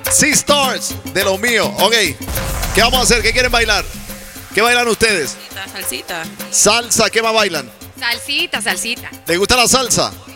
Sea Stars, de los míos. Ok, ¿qué vamos a hacer? ¿Qué quieren bailar? ¿Qué bailan ustedes? Salsita. Salsa, ¿qué más bailan? Salsita, salsita. ¿Les gusta la salsa?